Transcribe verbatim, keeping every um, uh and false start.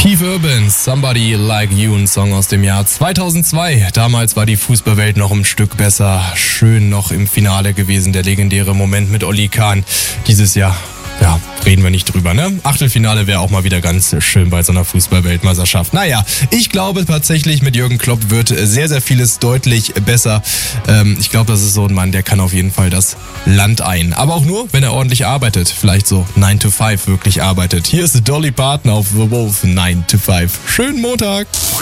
Keith Urban, Somebody Like You, ein Song aus dem Jahr zweitausendzwei. Damals war die Fußballwelt noch ein Stück besser. Schön noch im Finale gewesen, der legendäre Moment mit Oli Kahn. Dieses Jahr, ja, reden wir nicht drüber, ne? Achtelfinale wäre auch mal wieder ganz schön bei so einer Fußball-Weltmeisterschaft. Naja, ich glaube tatsächlich, mit Jürgen Klopp wird sehr, sehr vieles deutlich besser. Ähm, ich glaube, das ist so ein Mann, der kann auf jeden Fall das Land ein. Aber auch nur, wenn er ordentlich arbeitet. Vielleicht so nine to five wirklich arbeitet. Hier ist Dolly Parton auf The Wolf nine to five. Schönen Montag!